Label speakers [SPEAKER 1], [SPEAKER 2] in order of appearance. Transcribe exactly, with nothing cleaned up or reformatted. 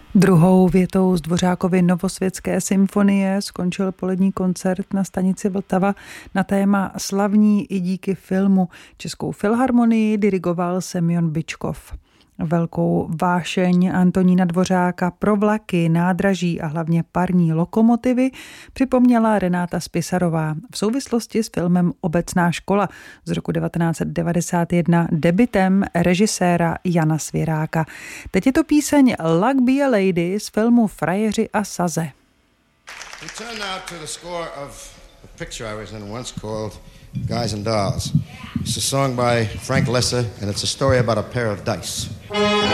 [SPEAKER 1] Druhou větou z Dvořákovy Novosvětské symfonie skončil polední koncert na stanici Vltava na téma Slavní i díky filmu. Českou filharmonii dirigoval Semjon Byčkov. Velkou vášeň Antonína Dvořáka pro vlaky, nádraží a hlavně parní lokomotivy připomněla Renáta Spisarová v souvislosti s filmem Obecná škola z roku devatenáct set devadesát jedna, debutem režiséra Jana Svěráka. Teď je to píseň Luck Be a Lady z filmu Frajeři a saze.
[SPEAKER 2] We turn now to the score of a picture I was in once called Guys and Dolls. It's a song by Frank Lesser, and it's a story about a pair of dice.